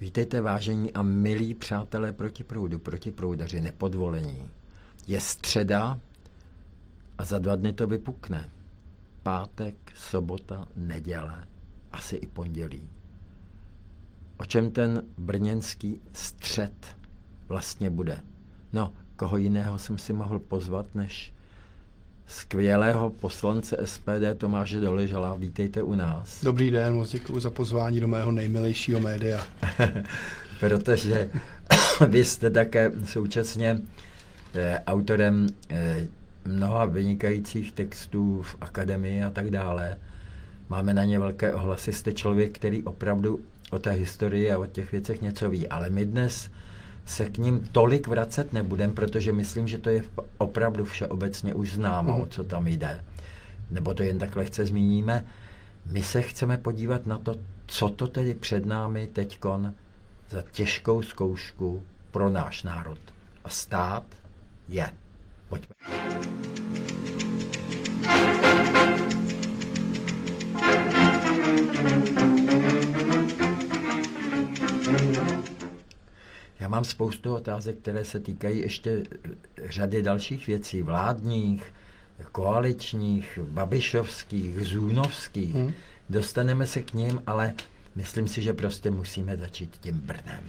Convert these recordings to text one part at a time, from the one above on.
Vítejte, vážení a milí přátelé protiproudaři, nepodvolení. Je středa a za 2 dny to vypukne. Pátek, sobota, neděle, asi i pondělí. O čem ten brněnský střed vlastně bude? No, koho jiného jsem si mohl pozvat, než skvělého poslance SPD Tomáše Doležala. Vítejte u nás. Dobrý den, moc děkuji za pozvání do mého nejmilejšího média. Protože vy jste také současně autorem mnoha vynikajících textů v akademii a tak dále. Máme na ně velké ohlasy. Jste člověk, který opravdu o té historii a o těch věcech něco ví. Ale my dnes se k ním tolik vracet nebudeme, protože myslím, že to je opravdu všeobecně už známo, o co tam jde. Nebo to jen tak lehce zmíníme. My se chceme podívat na to, co to tedy před námi teďkon za těžkou zkoušku pro náš národ a stát je. Pojďme. Já mám spoustu otázek, které se týkají ještě řady dalších věcí, vládních, koaličních, babišovských, zůnovských. Dostaneme se k ním, ale myslím si, že prostě musíme začít tím Brnem.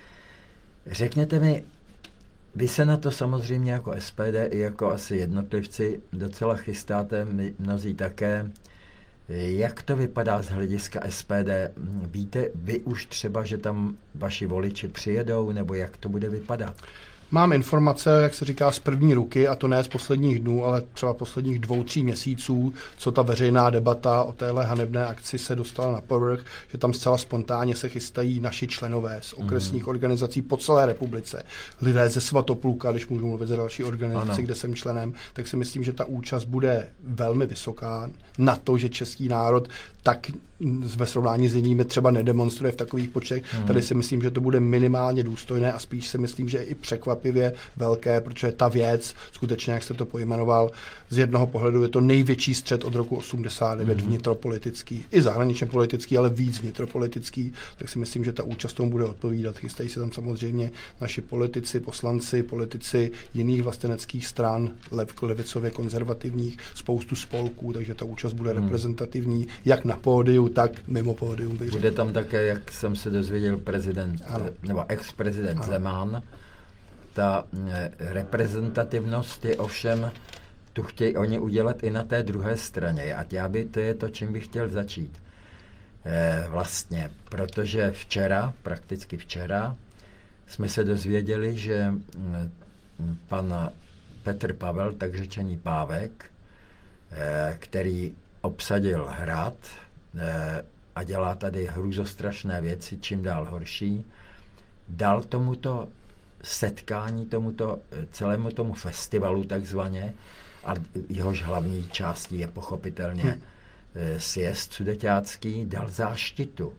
Řekněte mi, vy se na to samozřejmě jako SPD i jako asi jednotlivci docela chystáte, mnozí také. Jak to vypadá z hlediska SPD? Víte vy už třeba, že tam vaši voliči přijedou, nebo jak to bude vypadat? Mám informace, jak se říká, z první ruky, a to ne z posledních dnů, ale třeba posledních 2-3 měsíců, co ta veřejná debata o téhle hanebné akci se dostala na povrch, že tam zcela spontánně se chystají naši členové z okresních organizací po celé republice. Lidé ze Svatopluka, když můžu mluvit za další organizaci, kde jsem členem, tak si myslím, že ta účast bude velmi vysoká na to, že český národ tak ve srovnání s jinými třeba nedemonstruje v takových počtech. Tady si myslím, že to bude minimálně důstojné a spíš si myslím, že i překvapivě velké, protože ta věc, skutečně, jak jste to pojmenoval, z jednoho pohledu je to největší střet od roku 89 vnitropolitický, i zahraničně politický, ale víc vnitropolitický, tak si myslím, že ta účast tomu bude odpovídat. Chystají se tam samozřejmě naši politici, poslanci, politici jiných vlasteneckých stran, levicově konzervativních, spoustu spolků, takže ta účast bude reprezentativní, jak na pódiu, tak mimo pódium. Bude tam také, jak jsem se dozvěděl, prezident, nebo ex-prezident Zeman. Ta reprezentativnost je ovšem, tu chtějí oni udělat i na té druhé straně. A to je to, čím bych chtěl začít. Vlastně, protože prakticky včera, jsme se dozvěděli, že pan Petr Pavel, tak řečený Pávek, který obsadil hrad a dělá tady hrůzostrašné věci, čím dál horší, dal tomuto setkání, celému tomu festivalu takzvaně, a jehož hlavní částí je pochopitelně sjezd sudeťácký, dal záštitu.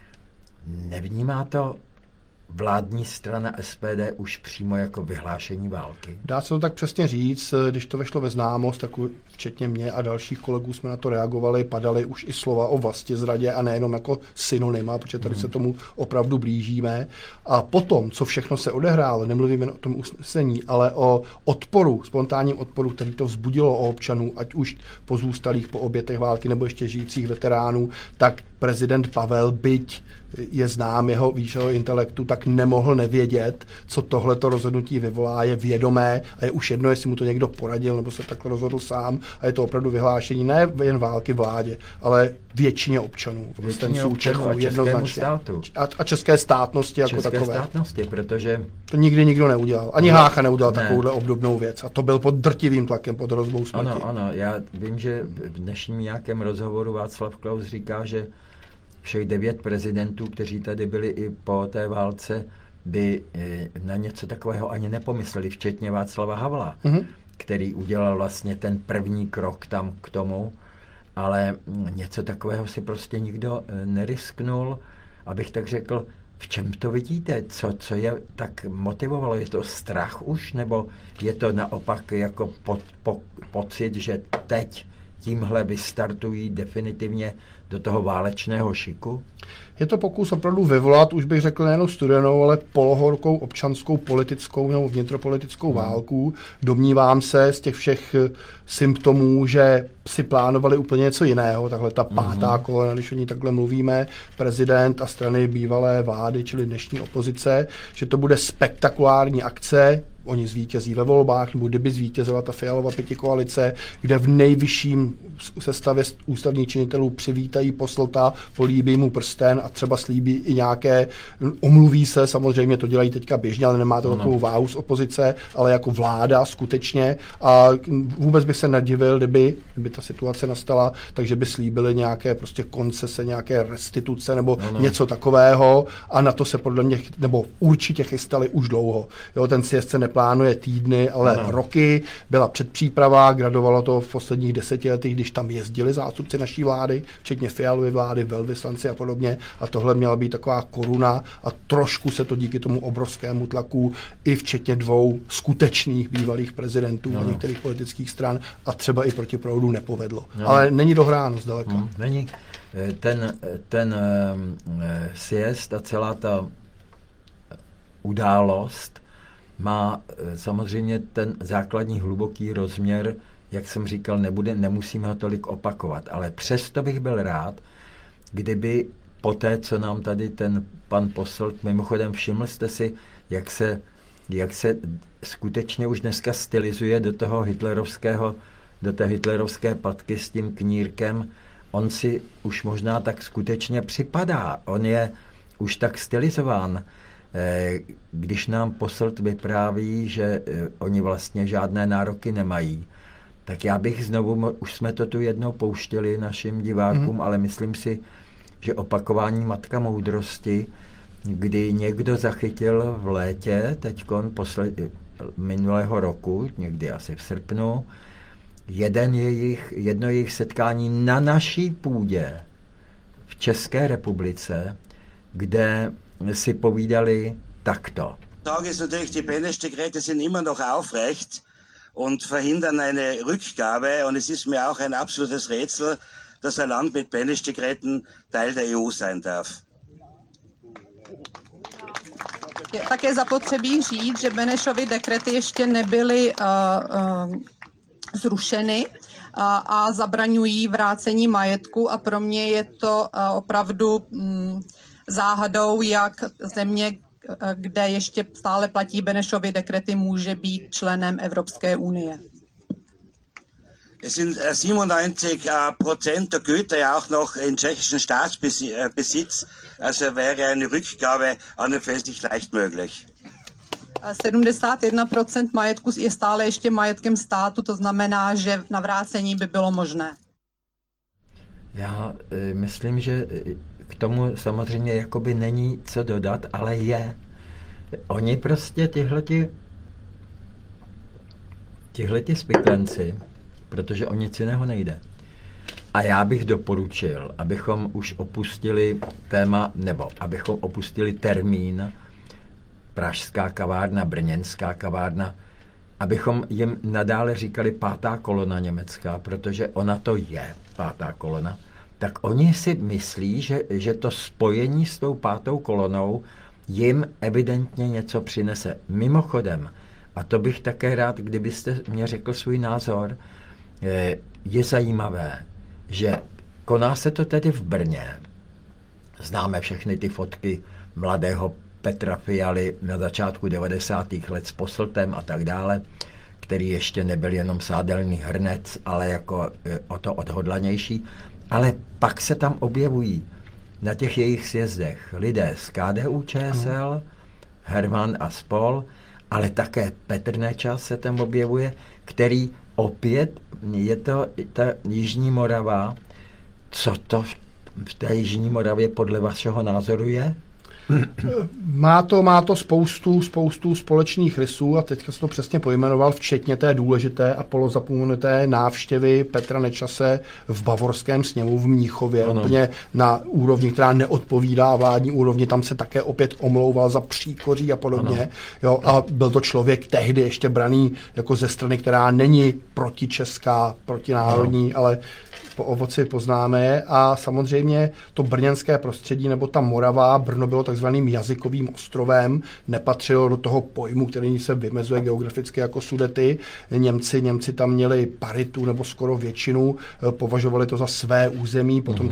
Nevnímá to vládní strana SPD už přímo jako vyhlášení války? Dá se to tak přesně říct, když to vešlo ve známost, tak včetně mě a dalších kolegů jsme na to reagovali, padaly už i slova o vlastizradě a nejenom jako synonyma, protože tady se tomu opravdu blížíme. A potom, co všechno se odehrálo, nemluvím jen o tom usnesení, ale o odporu, spontánním odporu, který to vzbudilo o občanů, ať už pozůstalých po obětech války nebo ještě žijících veteránů, tak prezident Pavel, byť je znám jeho výšeho intelektu, tak nemohl nevědět, co tohleto rozhodnutí vyvolá, je vědomé a je už jedno, jestli mu to někdo poradil, nebo se takhle rozhodl sám, a je to opravdu vyhlášení ne jen války vládě, ale většině občanů. Čechů, jednoznačně. A české státnosti jako české takové. Státnosti, protože to nikdy nikdo neudělal. Ani Hácha neudělal takovouhle obdobnou věc. A to byl pod drtivým tlakem, pod hrozbou smrti. Ano, já vím, že v dnešním nějakém rozhovoru Václav Klaus říká, že všech 9 prezidentů, kteří tady byli i po té válce, by na něco takového ani nepomysleli, včetně Václava Havla, který udělal vlastně ten první krok tam k tomu, ale něco takového si prostě nikdo nerisknul, abych tak řekl. V čem to vidíte? Co je tak motivovalo? Je to strach už? Nebo je to naopak jako pocit, že teď tímhle vystartují definitivně do toho válečného šiku? Je to pokus opravdu vyvolat, už bych řekl, nejenom studenou, ale polohorkou občanskou, politickou nebo vnitropolitickou válku. Domnívám se z těch všech symptomů, že si plánovali úplně něco jiného. Takhle ta pátá kolona, když o ní takhle mluvíme, prezident a strany bývalé vlády, čili dnešní opozice, že to bude spektakulární akce. Oni zvítězí ve volbách, nebo kdyby zvítězila ta Fialova pětikoalice, kde v nejvyšším sestavě ústavních činitelů přivítají poslta, políbí mu prsten a třeba slíbí i nějaké, omluví se, samozřejmě to dělají teďka běžně, ale nemá to takovou váhu z opozice, ale jako vláda skutečně. A vůbec bych se nedivil, kdyby ta situace nastala, takže by slíbili nějaké prostě koncese, nějaké restituce nebo něco takového a na to se podle mě, nebo určitě chystali už dlouho. Jo, ten sjezd se neplánuje týdny, ale roky, byla předpříprava, gradovalo to v posledních 10 letech, když tam jezdili zástupci naší vlády, včetně Fialovy vlády, velvyslanci a podobně, a tohle měla být taková koruna a trošku se to díky tomu obrovskému tlaku i včetně 2 skutečných bývalých prezidentů a některých politických stran a třeba i proti proudu nepovedlo. Ale není dohráno zdaleka. Není. Ten sjezd a celá ta událost má samozřejmě ten základní hluboký rozměr, jak jsem říkal, nemusíme ho tolik opakovat, ale přesto bych byl rád, kdyby po té, co nám tady ten pan Posselt, mimochodem všiml jste si, jak se skutečně už dneska stylizuje do té hitlerovské patky s tím knírkem, on si už možná tak skutečně připadá, on je už tak stylizován. Když nám Posselt vypráví, že oni vlastně žádné nároky nemají, tak já bych znovu, už jsme to tu jednou pouštěli našim divákům, ale myslím si, že opakování matka moudrosti, kdy někdo zachytil v létě, teďkon minulého roku, někdy asi v srpnu, jedno jejich setkání na naší půdě v České republice, kde si povídali takto. Frage ist natürlich, die Beneš-Dekrete sind immer noch aufrecht und verhindern eine Rückgabe. Und es ist mir auch ein absolutes Rätsel, dass ein Land mit Beneš-Dekreten Teil der EU sein darf. Je také zapotřebí říct, že Benešovy dekrety ještě nebyly zrušeny a zabraňují vrácení majetku a pro mě je to opravdu záhadou, jak země, kde ještě stále platí Benešovy dekrety, může být členem Evropské unie. Es sind 97% der Güter ja auch noch in tschechischem Staatsbesitz, also wäre eine Rückgabe an und für sich leicht möglich. 71% majetku je stále ještě majetkem státu, to znamená, že navrácení by bylo možné. Já myslím, že k tomu samozřejmě jakoby není co dodat, ale je. Oni prostě tihleti spiklenci, protože o nic jiného nejde. A já bych doporučil, abychom už opustili téma, nebo abychom opustili termín pražská kavárna, brněnská kavárna, abychom jim nadále říkali pátá kolona německá, protože ona to je pátá kolona. Tak oni si myslí, že to spojení s tou pátou kolonou jim evidentně něco přinese. Mimochodem, a to bych také rád, kdybyste mě řekl svůj názor, je zajímavé, že koná se to tedy v Brně. Známe všechny ty fotky mladého Petra Fialy na začátku 90. let s Posltem a tak dále, který ještě nebyl jenom sádelný hrnec, ale jako o to odhodlanější. Ale pak se tam objevují na těch jejich sjezdech lidé z KDU ČSL, Herman a spol, ale také Petr Nečas se tam objevuje, který opět, je to ta Jižní Morava, co to v té Jižní Moravě podle vašeho názoru je? Má to spoustu společných rysů a teďka jsi to přesně pojmenoval, včetně té důležité a polozapomenuté návštěvy Petra Nečase v Bavorském sněmu v Mnichově, úplně na úrovni, která neodpovídá vládní úrovni, tam se také opět omlouval za příkoří a podobně. Jo, a byl to člověk tehdy ještě braný jako ze strany, která není protičeská, protinárodní, ale po ovoci poznáme je. A samozřejmě to brněnské prostředí nebo ta Morava, Brno bylo takzvaným jazykovým ostrovem, nepatřilo do toho pojmu, který se vymezuje geograficky jako Sudety. Němci tam měli paritu nebo skoro většinu, považovali to za své území, potom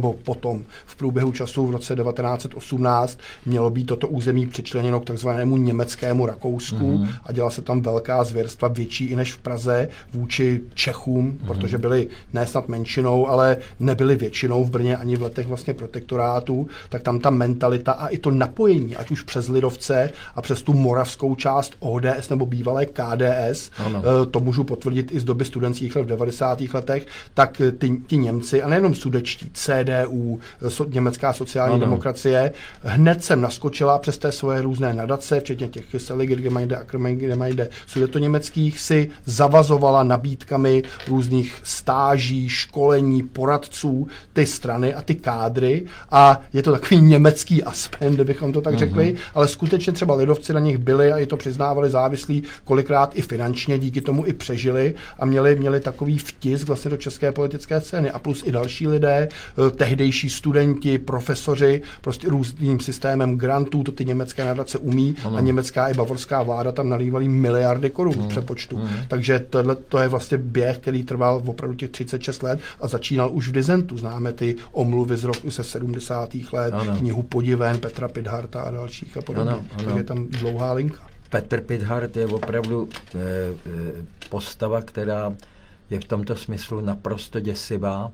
v průběhu času v roce 1918 mělo být toto území přičleněno k takzvanému německému Rakousku a dělala se tam velká zvěrstva, větší i než v Praze, vůči Čechům, protože byli ne snad menšinou, ale nebyli většinou v Brně ani v letech vlastně protektorátu, tak tam ta mentalita a i to napojení, ať už přes lidovce a přes tu moravskou část ODS nebo bývalé KDS, to můžu potvrdit i z doby studentských let v 90. letech, tak ti Němci, a nejenom sudečtí, CDU, německá sociální demokracie, hned sem naskočila přes té svoje různé nadace, včetně těch Seligergemeinde, Akrogemeinde sudetoněmeckých, si zavazovala nabídkami různých stáží, školení, poradců, ty strany a ty kádry a je to takový německý aspekt, kdybychom to tak řekli, ale skutečně třeba lidovci na nich byli a i to přiznávali závislí, kolikrát i finančně, díky tomu i přežili a měli takový vtisk vlastně do české politické scény a plus i další lidé, tehdejší studenti, profesoři, prostě různým systémem grantů, to ty německé nadace umí a německá i bavorská vláda tam nalívaly miliardy korun v přepočtu. Takže to je vlastně běh, který trval opravdu těch 36 let a začínal už v disentu. Známe ty omluvy z roku se 70. let, knihu Podiven Petra Pithardta a dalších a podobně. Takže je tam dlouhá linka. Petr Pithardt je opravdu postava, která je v tomto smyslu naprosto děsivá.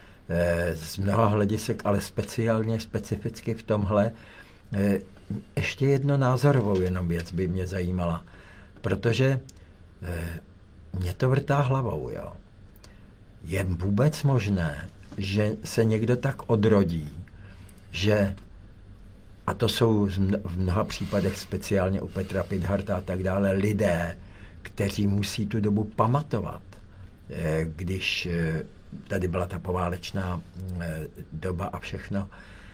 Z mnoha hledisek, ale specificky v tomhle. Ještě jedno názorovou jenom věc by mě zajímala, protože mě to vrtá hlavou, jo. Je vůbec možné, že se někdo tak odrodí, že, a to jsou v mnoha případech speciálně u Petra Pithardta a tak dále, lidé, kteří musí tu dobu pamatovat, když tady byla ta poválečná doba a všechno.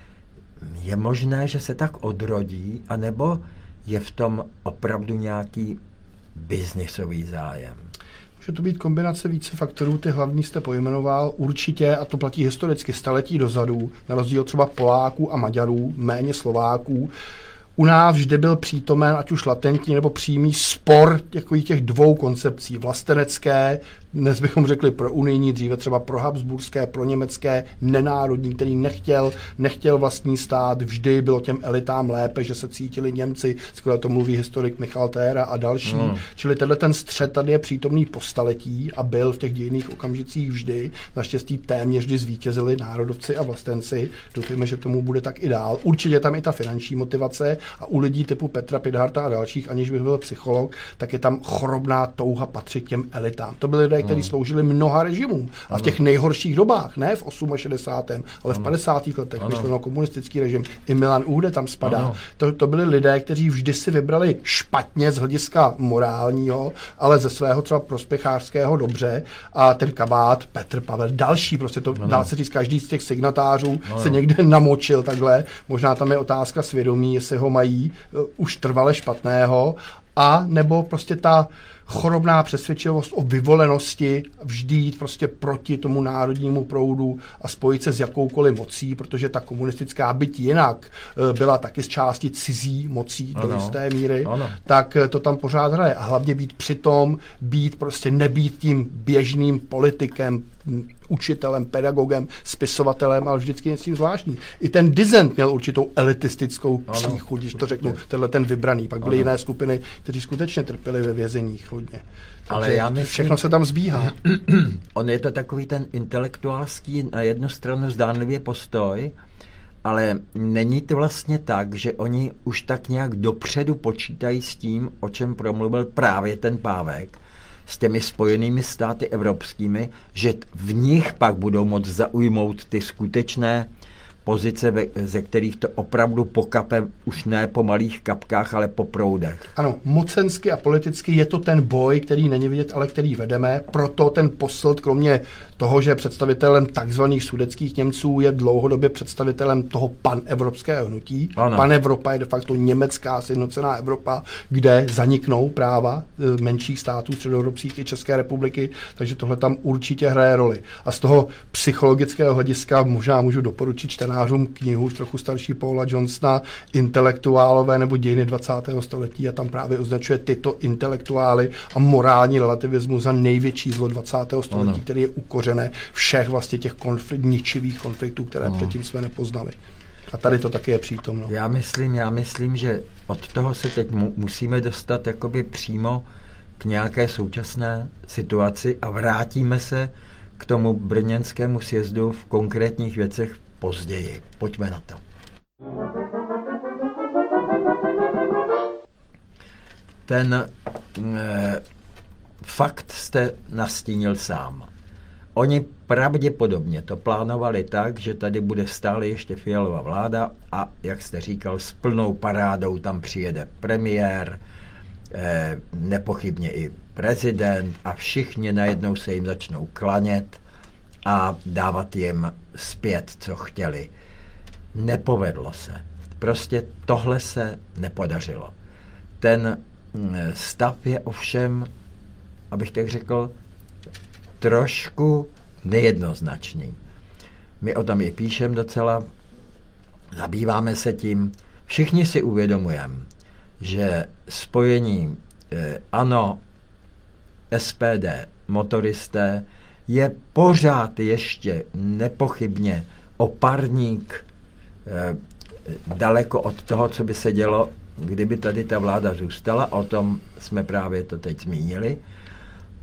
Je možné, že se tak odrodí, anebo je v tom opravdu nějaký biznisový zájem? Může to být kombinace více faktorů, ty hlavní jste pojmenoval, určitě, a to platí historicky staletí dozadu, na rozdíl třeba Poláků a Maďarů, méně Slováků. U nás vždy byl přítomen, ať už latentní nebo přímý spor těch dvou koncepcí, vlastenecké, dnes bychom řekli pro unijní, dříve třeba pro habsburské, pro německé, nenárodní, který nechtěl vlastní stát, vždy bylo těm elitám lépe, že se cítili Němci, skvěle to mluví historik Michal Téra a další. Čili ten střet tady je přítomný po staletí a byl v těch dějinných okamžicích vždy. Naštěstí téměř vždy zvítězili národovci a vlastenci. Doufejme, že tomu bude tak i dál. Určitě tam i ta finanční motivace a u lidí typu Petra Pithardta a dalších, aniž bych byl psycholog, tak je tam chorobná touha patřit těm elitám. To byly lidé, kteří sloužili mnoha režimům. A v těch nejhorších dobách, ne v 68., ale v 50. letech, myšleno komunistický režim, i Milan Uhde tam spadá. To byli lidé, kteří vždy si vybrali špatně z hlediska morálního, ale ze svého třeba prospěchářského dobře. A ten kabát, Petr Pavel, další, prostě to dá se říct, každý z těch signatářů se někde namočil takhle. Možná tam je otázka svědomí, jestli ho mají už trvale špatného, a nebo prostě ta chorobná přesvědčivost o vyvolenosti vždy jít prostě proti tomu národnímu proudu a spojit se s jakoukoliv mocí, protože ta komunistická, byť jinak, byla taky z části cizí mocí do jisté míry, tak to tam pořád hraje. A hlavně být přitom, nebýt tím běžným politikem, učitelem, pedagogem, spisovatelem, ale vždycky něco zvláštní. I ten dissent měl určitou elitistickou příchuť, když to řeknu, ten vybraný. Pak byly jiné skupiny, kteří skutečně trpěli ve vězeních hodně. Ale já myslím, všechno se tam zbíhá. On je to takový ten intelektuálský na jednu stranu zdánlivě postoj, ale není to vlastně tak, že oni už tak nějak dopředu počítají s tím, o čem promluvil právě ten Pávek, s těmi spojenými státy evropskými, že v nich pak budou moct zaujmout ty skutečné pozice, ze kterých to opravdu pokape už ne po malých kapkách, ale po proudech. Ano, mocensky a politicky je to ten boj, který není vidět, ale který vedeme. Proto ten Posselt, kromě toho, že je představitelem takzvaných sudetských Němců, je dlouhodobě představitelem toho panevropského hnutí. Ano. Panevropa je de facto německá sjednocená Evropa, kde zaniknou práva menších států středoevropských i České republiky, takže tohle tam určitě hraje roli. A z toho psychologického hlediska možná můžu doporučit čtenářům knihu trochu starší Paula Johnsona Intelektuálové nebo dějiny 20. století a tam právě označuje tyto intelektuály a morální relativismus za největší zlo 20. století, který je ukořené všech vlastně těch ničivých konfliktů, které předtím jsme nepoznali. A tady to taky je přítomno. Já myslím, že od toho se teď musíme dostat jakoby přímo k nějaké současné situaci a vrátíme se k tomu brněnskému sjezdu v konkrétních věcech později. Pojďme na to. Ten fakt jste nastínil sám. Oni pravděpodobně to plánovali tak, že tady bude stále ještě Fialova vláda a, jak jste říkal, s plnou parádou tam přijede premiér, nepochybně i prezident a všichni najednou se jim začnou klanět a dávat jim zpět, co chtěli. Nepovedlo se. Prostě tohle se nepodařilo. Ten stav je ovšem, abych tak řekl, trošku nejednoznačný. My o tom i píšeme docela, zabýváme se tím. Všichni si uvědomujeme, že spojení ANO, SPD, motoristé je pořád ještě nepochybně o parník daleko od toho, co by se dělo, kdyby tady ta vláda zůstala. O tom jsme právě to teď zmínili.